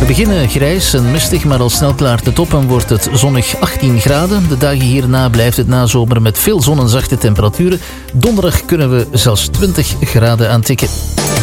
We beginnen grijs en mistig, maar al snel klaart het op en wordt het zonnig 18 graden. De dagen hierna blijft het nazomer met veel zon en zachte temperaturen. Donderdag kunnen we zelfs 20 graden aantikken.